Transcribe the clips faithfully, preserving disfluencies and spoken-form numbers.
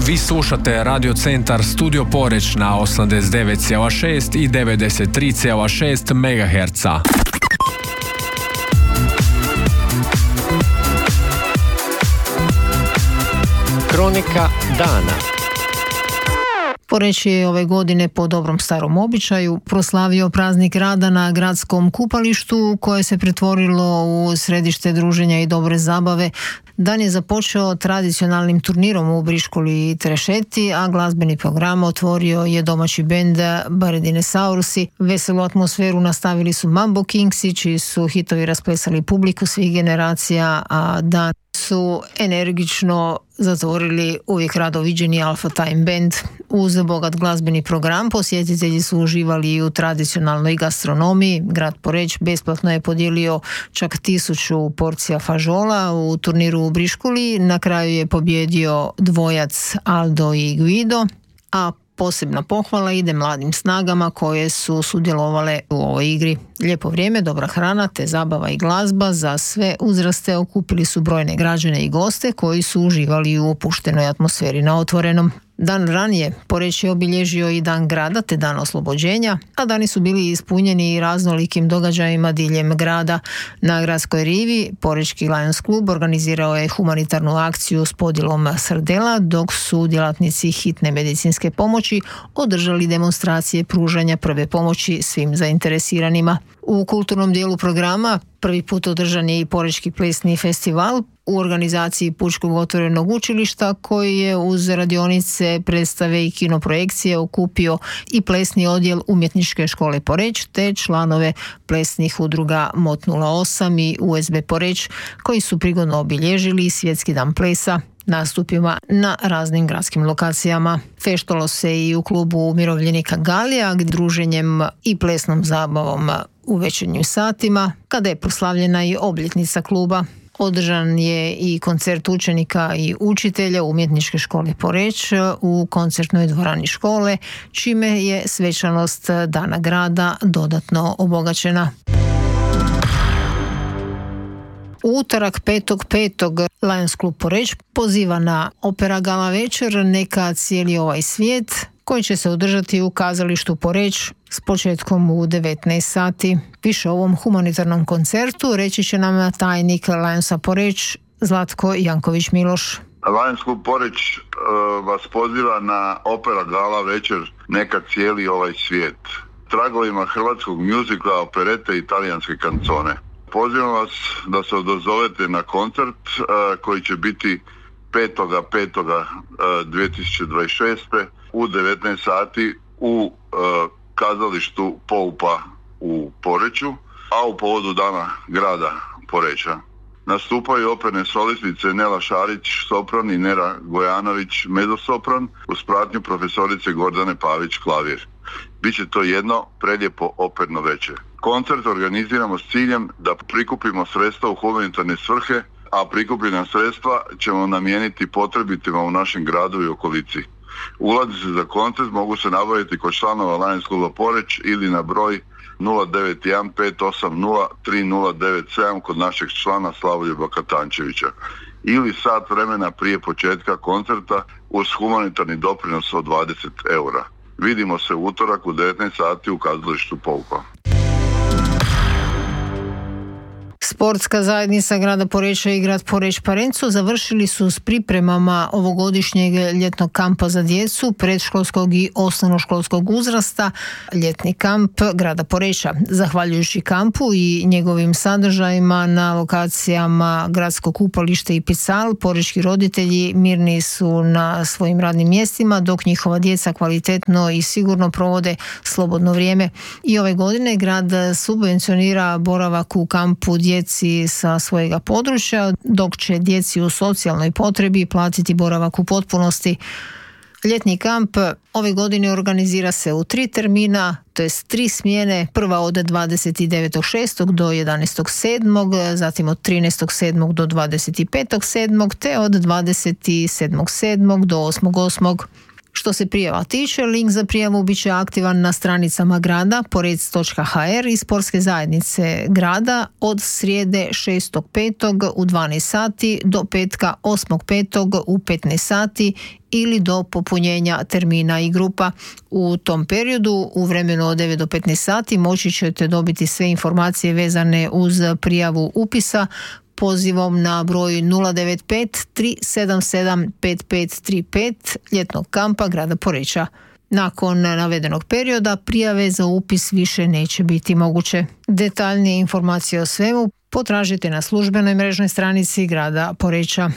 Vi slušate Radio Centar Studio Poreč na osamdeset devet zarez šest i devedeset tri zarez šest megaherca. Kronika dana. Poreč je ove godine po dobrom starom običaju proslavio praznik rada na gradskom kupalištu koje se pretvorilo u središte druženja i dobre zabave. Dan je započeo tradicionalnim turnirom u Briškuli i Trešeti, a glazbeni program otvorio je domaći bend Baredinasaurusi. Veselu atmosferu nastavili su Mambo Kingsi, čiji su hitovi rasplesali publiku svih generacija, a dan su energično zatvorili uvijek rado viđeni Alpha Time Band. Uz bogat glazbeni program posjetitelji su uživali i u tradicionalnoj gastronomiji. Grad Poreč besplatno je podijelio čak tisuću porcija fažola u turniru u Briškuli. Na kraju je pobjedio dvojac Aldo i Guido, a posebna pohvala ide mladim snagama koje su sudjelovale u ovoj igri. Lijepo vrijeme, dobra hrana te zabava i glazba za sve uzraste okupili su brojne građane i goste koji su uživali u opuštenoj atmosferi na otvorenom. Dan ranije Poreč je obilježio i Dan grada te Dan oslobođenja, a dani su bili ispunjeni i raznolikim događajima diljem grada. Na gradskoj rivi Porečki Lions klub organizirao je humanitarnu akciju s podjelom srdela, dok su djelatnici hitne medicinske pomoći održali demonstracije pružanja prve pomoći svim zainteresiranima. U kulturnom dijelu programa prvi put održan je i Porečki plesni festival u organizaciji Pučkog otvorenog učilišta, koji je uz radionice, predstave i kinoprojekcije okupio i plesni odjel Umjetničke škole Poreč te članove plesnih udruga M O T nula osam i U S B Poreč, koji su prigodno obilježili Svjetski dan plesa nastupima na raznim gradskim lokacijama. Feštalo se i u klubu umirovljenika Galija, gdje druženjem i plesnom zabavom u večernjim satima, kada je proslavljena i obljetnica kluba. Održan je i koncert učenika i učitelja Umjetničke škole Poreč u koncertnoj dvorani škole, čime je svečanost Dana grada dodatno obogaćena. U utorak petog petog Lions klub Poreč poziva na opera gala večer Neka cijeli ovaj svijet, koji će se održati u kazalištu Poreč s početkom u devetnaest sati. Više o ovom humanitarnom koncertu reći će nam tajnik Lionsa Poreč Zlatko Janković Miloš. Lions klub Poreč uh, vas poziva na opera gala večer Neka cijeli ovaj svijet, tragovima hrvatskog mjuzikla, operete i talijanske kancone. Pozivam vas da se odazovete na koncert uh, koji će biti petog petog dvije tisuće dvadeset šeste u devetnaest sati u uh, kazalištu Poupa u Poreču, a u povodu Dana grada Poreča. Nastupaju operne solistice Nela Šarić sopran i Nera Gojanović mezosopran uz pratnju profesorice Gordane Pavić klavir. Biće to jedno prelijepo operno večer. Koncert organiziramo s ciljem da prikupimo sredstva u humanitarne svrhe, a prikupljena sredstva ćemo namijeniti potrebitima u našem gradu i okolici. Ulazi se za koncert mogu se nabaviti kod članova Lions kluba Poreč ili na broj nula devet jedan pet osam nula tri nula devet sedam kod našeg člana Slavoljuba Katančevića ili sat vremena prije početka koncerta uz humanitarni doprinos od dvadeset eura. Vidimo se u utorak u devetnaest sati u kazalištu Poupa. Sportska zajednica grada Poreča i grad Poreč Parenco završili su s pripremama ovogodišnjeg ljetnog kampa za djecu predškolskog i osnovnoškolskog uzrasta, ljetni kamp grada Poreča. Zahvaljujući kampu i njegovim sadržajima na lokacijama Gradsko kupalište i Pical, porečki roditelji mirni su na svojim radnim mjestima, dok njihova djeca kvalitetno i sigurno provode slobodno vrijeme. I ove godine grad subvencionira boravak u kampu djeci sa svojega područja, dok će djeci u socijalnoj potrebi platiti boravak u potpunosti. Ljetni kamp ove godine organizira se u tri termina, to jest tri smjene, prva od dvadeset devetog šestog do jedanaestog sedmog, zatim od trinaestog sedmog do dvadeset petog sedmog te od dvadeset sedmog sedmog do osmog osmog Što se prijava tiče, link za prijavu bit će aktivan na stranicama grada porec točka ha er i sportske zajednice grada od srijede šestog petog u dvanaest sati do petka osmog petog u petnaest sati ili do popunjenja termina i grupa. U tom periodu, u vremenu od devet do petnaest sati, moći ćete dobiti sve informacije vezane uz prijavu upisa pozivom na broj nula devet pet tri sedam sedam pet pet tri pet ljetnog kampa grada Poreča. Nakon navedenog perioda prijave za upis više neće biti moguće. Detaljnije informacije o svemu potražite na službenoj mrežnoj stranici grada Poreča.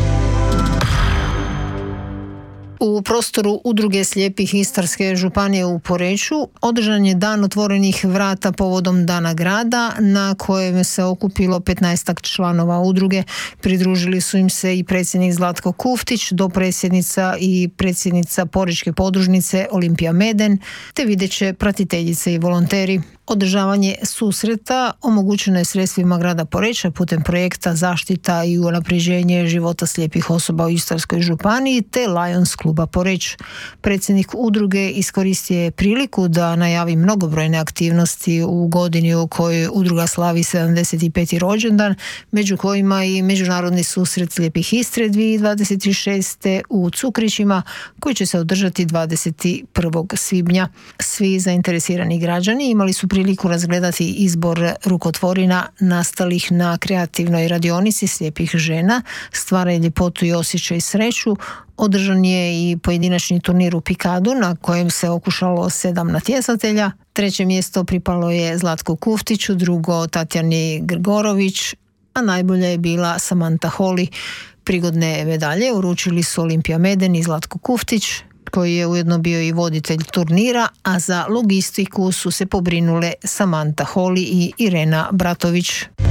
U prostoru Udruge slijepih Istarske županije u Poreču održan je dan otvorenih vrata povodom Dana grada na kojem se okupilo petnaestak članova udruge. Pridružili su im se i predsjednik Zlatko Kuftić, dopredsjednica i predsjednica Porečke podružnice Olimpija Meden, te videće pratiteljice i volonteri. Održavanje susreta omogućeno je sredstvima grada Poreča putem projekta Zaštita i unapređenje života slijepih osoba u Istarskoj županiji te Lions kluba Poreć. Predsjednik udruge iskoristio je priliku da najavi mnogobrojne aktivnosti u godini u kojoj udruga slavi sedamdeset peti rođendan, među kojima i međunarodni susret slijepih Istre dvije tisuće dvadeset šeste u Cukrićima koji će se održati dvadeset prvog svibnja. Svi zainteresirani građani imali su priliku razgledati izbor rukotvorina nastalih na kreativnoj radionici slijepih žena, stvaraj ljepotu i osjećaj sreću. Održan je i pojedinačni turnir u pikadu na kojem se okušalo sedam natjecatelja. Treće mjesto pripalo je Zlatku Kuftiću, drugo Tatjani Grgorović, a najbolja je bila Samantha Holly. Prigodne medalje uručili su Olimpija Meden i Zlatko Kuftić, koji je ujedno bio i voditelj turnira, a za logistiku su se pobrinule Samantha Holly i Irena Bratović.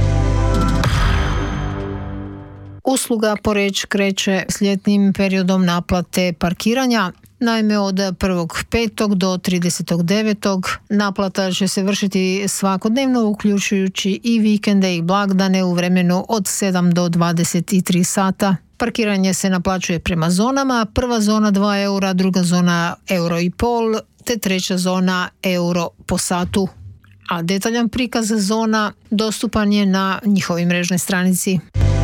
Usluga Poreč kreće s ljetnim periodom naplate parkiranja. Naime, od prvog petog do tridesetog devetog naplata će se vršiti svakodnevno, uključujući i vikende i blagdane u vremenu od sedam do dvadeset tri sata. Parkiranje se naplaćuje prema zonama, prva zona dva eura, druga zona euro i pol, te treća zona euro po satu. A detaljan prikaz zona dostupan je na njihovoj mrežnoj stranici.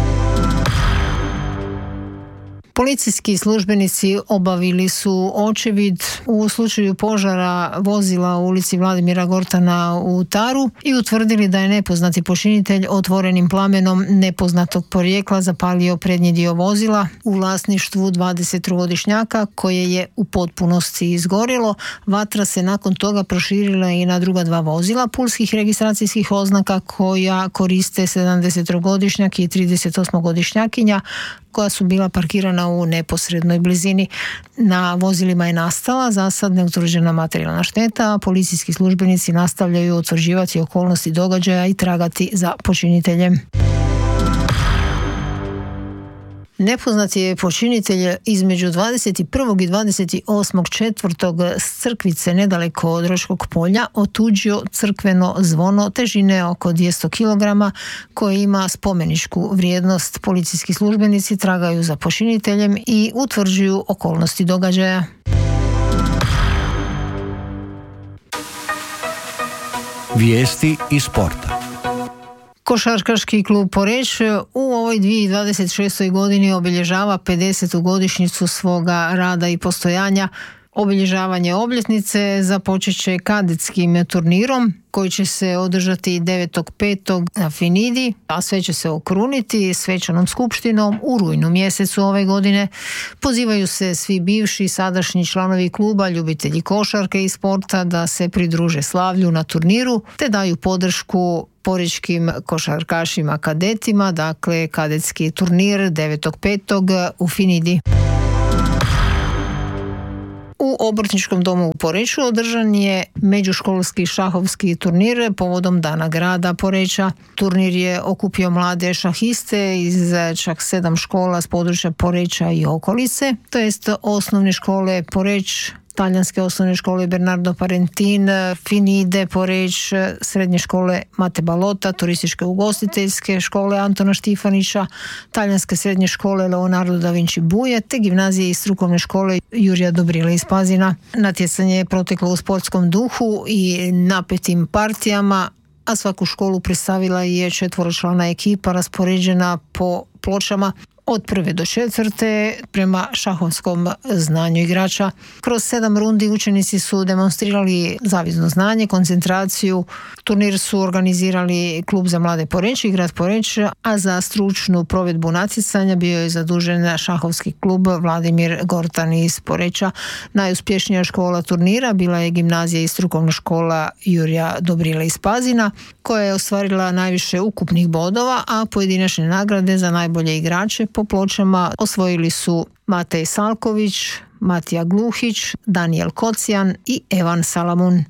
Policijski službenici obavili su očevid u slučaju požara vozila u ulici Vladimira Gortana u Taru i utvrdili da je nepoznati počinitelj otvorenim plamenom nepoznatog porijekla zapalio prednji dio vozila u vlasništvu dvadesettrogodišnjaka koje je u potpunosti izgorjelo. Vatra se nakon toga proširila i na druga dva vozila pulskih registracijskih oznaka koja koriste sedamdesettrogodišnjak i tridesetosmogodišnjakinja koja su bila parkirana u neposrednoj blizini. Na vozilima je nastala za sad neutvrđena materijalna šteta, a policijski službenici nastavljaju utvrđivati okolnosti događaja i tragati za počiniteljem. Nepoznati je počinitelj između dvadeset prvog i dvadeset osmog četvrtog s Crkvice nedaleko od Roškog polja otuđio crkveno zvono težine oko dvjesto kilograma koje ima spomeničku vrijednost. Policijski službenici tragaju za počiniteljem i utvrđuju okolnosti događaja. Vijesti iz sporta. Košarkaški klub Poreč u ovoj dvije tisuće dvadeset šestoj godini obilježava pedesetu godišnjicu svoga rada i postojanja. Obilježavanje obljetnice započet će kadetskim turnirom koji će se održati devetog petog na Finidi, a sve će se okruniti svečanom skupštinom u rujnu mjesecu ove godine. Pozivaju se svi bivši i sadašnji članovi kluba, ljubitelji košarke i sporta da se pridruže slavlju na turniru te daju podršku porečkim košarkašima kadetima, dakle kadetski turnir devetog petog u Finidi. U Obrtničkom domu u Poreču održan je međuškolski šahovski turnir povodom Dana grada Poreča. Turnir je okupio mlade šahiste iz čak sedam škola s područja Poreča i okolice, to jest osnovne škole Poreć, talijanske osnovne škole Bernardo Parentin, Finide Poreč, srednje škole Mate Balota, turističke ugostiteljske škole Antona Štifanića, talijanske srednje škole Leonardo da Vinci Buje te gimnazije i strukovne škole Jurija Dobrile iz Pazina. Natjecanje je proteklo u sportskom duhu i napetim partijama, a svaku školu predstavila je četvoročlana ekipa raspoređena po pločama od prve do četvrte prema šahovskom znanju igrača. Kroz sedam rundi učenici su demonstrirali zavidno znanje, koncentraciju. Turnir su organizirali klub za mlade Poreč i grad Poreč, a za stručnu provedbu natjecanja bio je zadužen šahovski klub Vladimir Gortan iz Poreča. Najuspješnija škola turnira bila je gimnazija i strukovna škola Jurija Dobrile iz Pazina, koja je ostvarila najviše ukupnih bodova, a pojedinačne nagrade za najbolje igrače po pločama osvojili su Matej Salković, Matija Gluhić, Daniel Kocijan i Evan Salamun.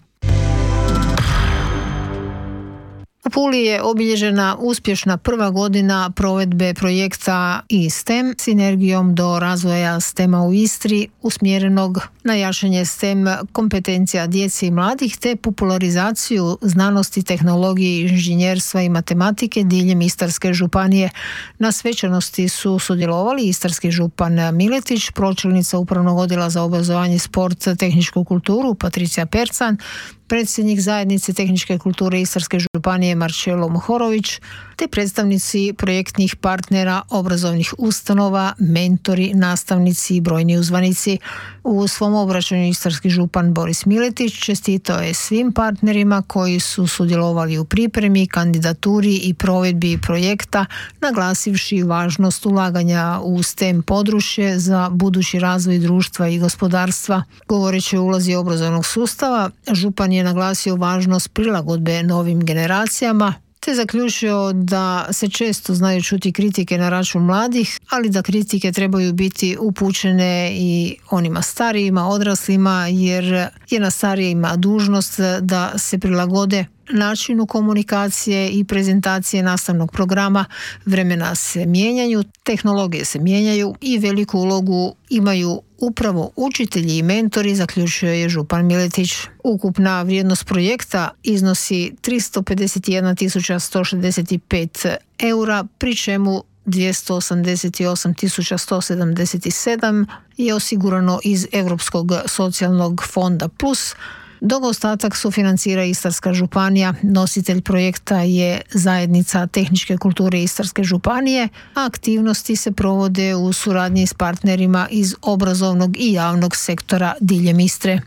U Puli je obilježena uspješna prva godina provedbe projekta i STEM sinergijom do razvoja STEM-a u Istri, usmjerenog na jačanje STEM kompetencija djece i mladih te popularizaciju znanosti, tehnologije, inženjerstva i matematike diljem Istarske županije. Na svečanosti su sudjelovali istarski župan Miletić, pročelnica Upravnog odjela za obrazovanje, sport, tehničku kulturu Patricija Percan, predsjednik zajednice tehničke kulture Istarske županije Marčelo Mohorović, te predstavnici projektnih partnera, obrazovnih ustanova, mentori, nastavnici i brojni uzvanici. U svom obraćanju istarski župan Boris Miletić čestitao je svim partnerima koji su sudjelovali u pripremi, kandidaturi i provedbi projekta, naglasivši važnost ulaganja u STEM područje za budući razvoj društva i gospodarstva. Govoreći o ulozi obrazovnog sustava, župan je naglasio važnost prilagodbe novim generacijama, te zaključio da se često znaju čuti kritike na račun mladih, ali da kritike trebaju biti upućene i onima starijima, odraslima, jer je na starijima dužnost da se prilagode načinu komunikacije i prezentacije nastavnog programa. Vremena se mijenjaju, tehnologije se mijenjaju i veliku ulogu imaju upravo učitelji i mentori, zaključio je župan Miletić. Ukupna vrijednost projekta iznosi tristo pedeset jedna tisuća sto šezdeset pet eura, pri čemu dvjesto osamdeset osam tisuća sto sedamdeset sedam je osigurano iz Europskog socijalnog fonda plus, dok ostatak sufinancira Istarska županija. Nositelj projekta je zajednica tehničke kulture Istarske županije, a aktivnosti se provode u suradnji s partnerima iz obrazovnog i javnog sektora diljem Istre.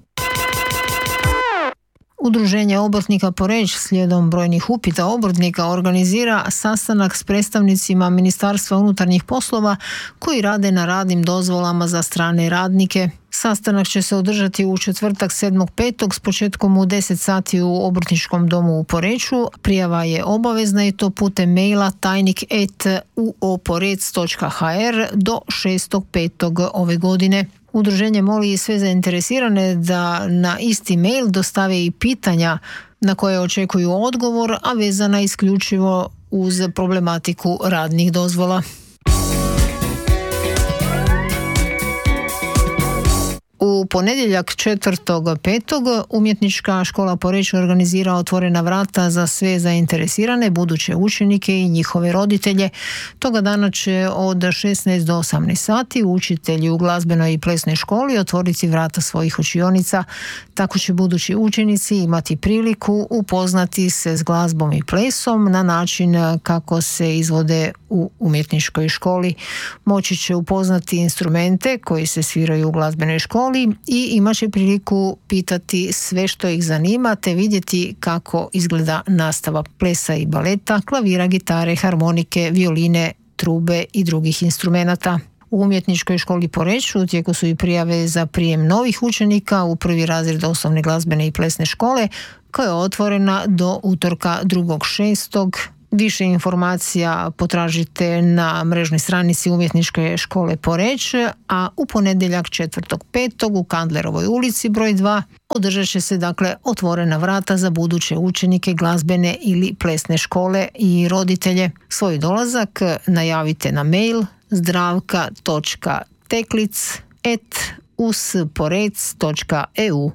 Udruženje obrtnika Poreč slijedom brojnih upita obrtnika organizira sastanak s predstavnicima Ministarstva unutarnjih poslova koji rade na radnim dozvolama za strane radnike. Sastanak će se održati u četvrtak sedmog petog s početkom u deset sati u Obrtničkom domu u Poreču. Prijava je obavezna i to putem maila tajnik at u o porec točka ha er do šestog petog ove godine. Udruženje moli sve zainteresirane da na isti mail dostave i pitanja na koje očekuju odgovor, a vezana isključivo uz problematiku radnih dozvola. U ponedjeljak četvrtog petog Umjetnička škola Poreč organizira otvorena vrata za sve zainteresirane buduće učenike i njihove roditelje. Toga dana će od šesnaest do osamnaest sati učitelji u glazbenoj i plesnoj školi otvoriti vrata svojih učionica. Tako će budući učenici imati priliku upoznati se s glazbom i plesom na način kako se izvode u umjetničkoj školi. Moći će upoznati instrumente koji se sviraju u glazbenoj školi i imat će priliku pitati sve što ih zanima te vidjeti kako izgleda nastava plesa i baleta, klavira, gitare, harmonike, violine, trube i drugih instrumenata. U Umjetničkoj školi Poreč u tijeku su i prijave za prijem novih učenika u prvi razred osnovne glazbene i plesne škole koja je otvorena do utorka drugog šestog Više informacija potražite na mrežnoj stranici Umjetničke škole Poreč, a u ponedjeljak četvrtog petog u Kandlerovoj ulici broj dva održat će se dakle otvorena vrata za buduće učenike glazbene ili plesne škole i roditelje. Svoj dolazak najavite na mail zdravka točka teklic at u s porec točka e u.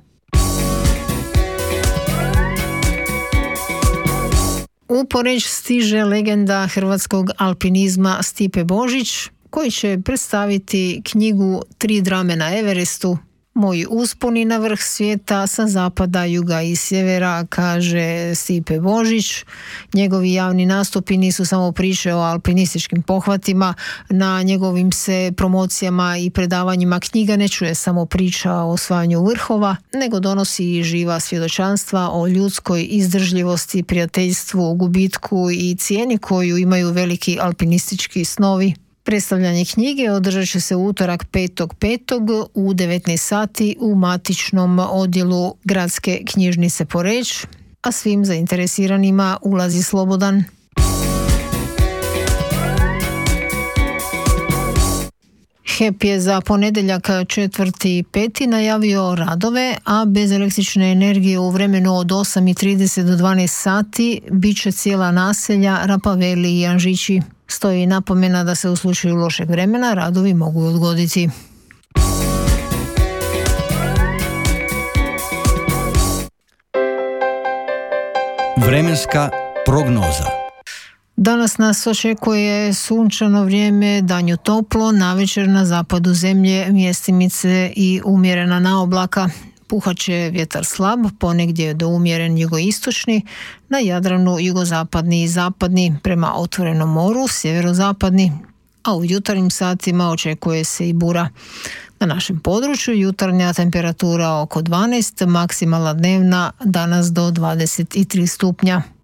U Poreč stiže legenda hrvatskog alpinizma Stipe Božić, koji će predstaviti knjigu Tri drame na Everestu, moji usponi na vrh svijeta sa zapada, juga i sjevera, kaže Stipe Božić. Njegovi javni nastupi nisu samo priče o alpinističkim pohvatima, na njegovim se promocijama i predavanjima knjiga ne čuje samo priča o osvajanju vrhova, nego donosi i živa svjedočanstva o ljudskoj izdržljivosti, prijateljstvu, gubitku i cijeni koju imaju veliki alpinistički snovi. Predstavljanje knjige održat će se u utorak petog petog u devetnaest sati u matičnom odjelu Gradske knjižnice Poreč, a svim zainteresiranima ulaz je slobodan. H E P je za ponedjeljak četvrti peti najavio radove, a bez električne energije u vremenu od osam i trideset do dvanaest sati bit će cijela naselja Rapaveli i Anžići. Stoji napomena da se u slučaju lošeg vremena radovi mogu odgoditi. Vremenska prognoza. Danas nas očekuje sunčano vrijeme, danju toplo, navečer na zapadu zemlje mjestimice i umjerena naoblaka. Puhat će vjetar slab, ponegdje do umjeren jugoistočni, na Jadranu jugozapadni i zapadni, prema otvorenom moru sjeverozapadni, a u jutarnjim satima očekuje se i bura. Na našem području jutarnja temperatura oko dvanaest, maksimalna dnevna danas do dvadeset tri stupnja.